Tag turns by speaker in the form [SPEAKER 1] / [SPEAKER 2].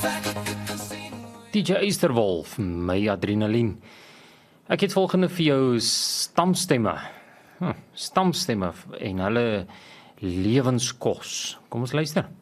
[SPEAKER 1] DJ Easterwolf, my adrenalien. Ek het volgende vir jou stamstemme. Stamstemme en hulle lewenskos. Kom ons luister.